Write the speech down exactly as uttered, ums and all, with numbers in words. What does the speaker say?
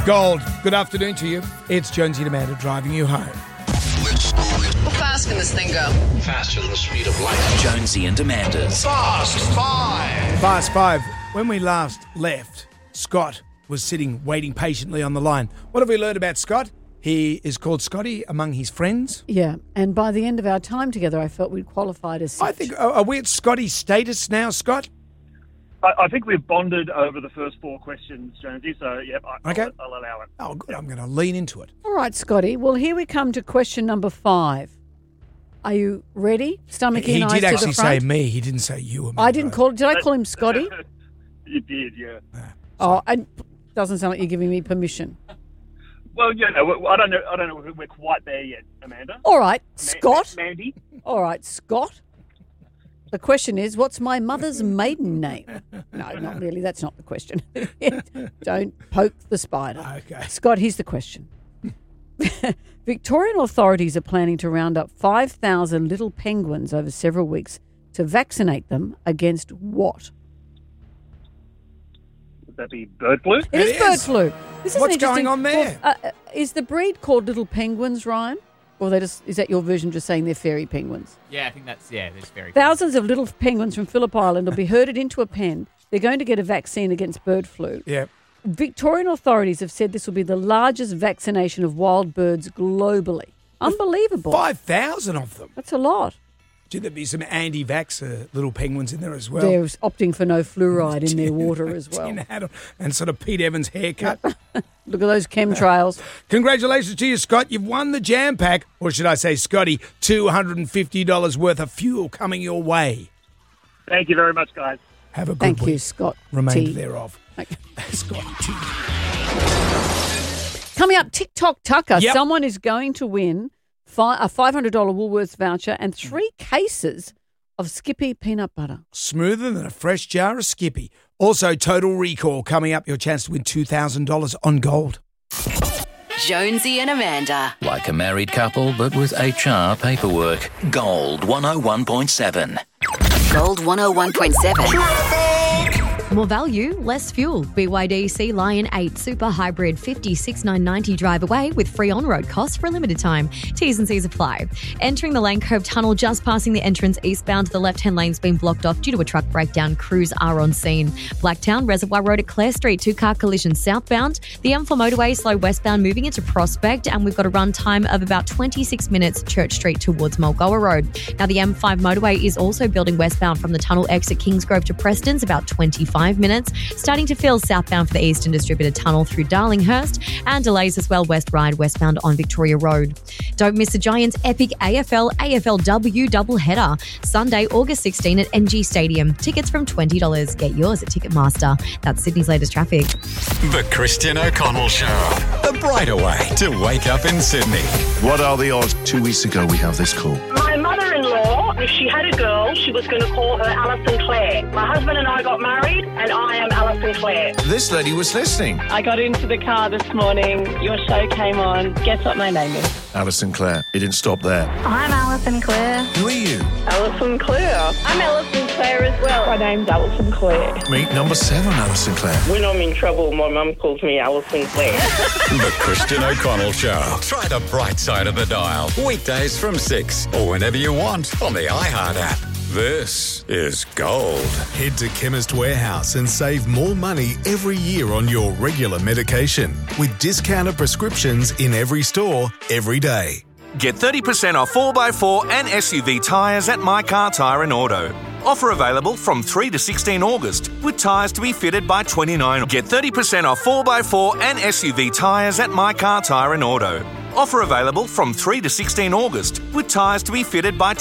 Gold, good afternoon to you. It's Jonesy and Amanda driving you home. How fast can this thing go? Faster than the speed of light. Jonesy and Amanda's Fast Five. Fast Five. When we last left, Scott was sitting waiting patiently on the line. What have we learned about Scott? He is called Scotty among his friends. Yeah, and by the end of our time together, I felt we'd qualified as such. I think, are we at Scotty's status now, Scott? I, I think we've bonded over the first four questions, Jonesy, so, yep, I, Okay. I'll, I'll allow it. Oh, good. I'm going to lean into it. All right, Scotty. Well, here we come to question number five. Are you ready? Stomach He in, eyes did to actually the say front. me. He didn't say you. Amanda. I didn't call. Did I call him Scotty? You did, yeah. Oh, and doesn't sound like you're giving me permission. Well, you know, I don't know. I don't know if we're quite there yet, Amanda. All right, Ma- Scott. Mandy. All right, Scott. The question is, what's my mother's maiden name? No, not really. That's not the question. Don't poke the spider. Okay. Scott, here's the question. Victorian authorities are planning to round up five thousand little penguins over several weeks to vaccinate them against what? Would that be bird flu? It It is bird is. flu. This is What's an interesting- going on there? Well, uh, uh, is the breed called little penguins, Ryan? Or they just is that your version of just saying they're fairy penguins? Yeah, I think that's, yeah, that's very Thousands of little penguins from Phillip Island will be herded into a pen. They're going to get a vaccine against bird flu. Yeah. Victorian authorities have said this will be the largest vaccination of wild birds globally. Unbelievable. five thousand of them. That's a lot. Should there be some anti-vaxxer little penguins in there as well? They're opting for no fluoride in their water as well. Tin hat on and sort of Pete Evans haircut. Look at those chemtrails. Congratulations to you, Scott. You've won the Jam Pack, or should I say, Scotty, two hundred fifty dollars worth of fuel coming your way. Thank you very much, guys. Have a good Thank week. you, Scott. Remain T. thereof. Okay. Scotty T. Coming up, TikTok Tucker. Yep. Someone is going to win fi- a five hundred dollars Woolworths voucher and three cases of Skippy peanut butter. Smoother than a fresh jar of Skippy. Also, Total Recall coming up. Your chance to win two thousand dollars on gold. Jonesy and Amanda. like a married couple, but with H R paperwork. Gold one oh one point seven. Gold one oh one point seven. More value, less fuel. B Y D Sea Lion eight Super Hybrid fifty-six thousand nine hundred ninety drive away with free on-road costs for a limited time. T's and C's apply. Entering the Lane Cove Tunnel, just passing the entrance eastbound. The left-hand lane's been blocked off due to a truck breakdown. Crews are on scene. Blacktown, Reservoir Road at Clare Street, two-car collision southbound. The M four motorway slow westbound moving into Prospect, and we've got a run time of about twenty-six minutes Church Street towards Mulgoa Road. Now, the M five motorway is also building westbound from the tunnel exit Kingsgrove to Preston's, about twenty-five minutes. Starting to fill southbound for the Eastern Distributor Tunnel through Darlinghurst, and delays as well West Ryde westbound on Victoria Road. Don't miss the Giants' epic A F L A F L W doubleheader Sunday, August sixteenth at M G Stadium. Tickets from twenty dollars. Get yours at Ticketmaster. That's Sydney's latest traffic. The Christian O'Connell Show. The brighter way to wake up in Sydney. What are the odds? Two weeks ago, we have this call. My mother-in-law, if she had a girl, she was going to call her Alison Clare. My husband and I got married, and I am Alison Clare. This lady was listening. I got into the car this morning. Your show came on. Guess what my name is? Alison Clare. It didn't stop there. I'm Alison Clare. Who are you? Alison Clare. I'm Alison Clare as well. My name's Alison Clare. Meet number seven, Alison Clare. When I'm in trouble, my mum calls me Alison Clare. The Christian O'Connell Show. Try the bright side of the dial. Weekdays from six or whenever you want on the iHeart app. This is Gold. Head to Chemist Warehouse and save more money every year on your regular medication with discounted prescriptions in every store, every day. Get thirty percent off four by four and S U V tyres at My Car Tyre and Auto. Offer available from three to sixteen August with tyres to be fitted by twenty-nine. Get thirty percent off four by four and S U V tyres at My Car Tyre and Auto. Offer available from three to sixteen August with tyres to be fitted by